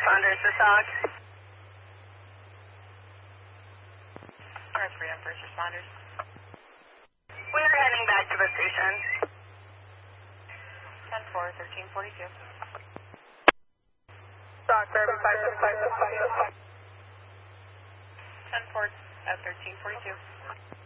responders to SOG. North Freedom, first responders. We are heading back to the station. 10-4, 1342. SOG, Fairview 565. 10-4 at 1342.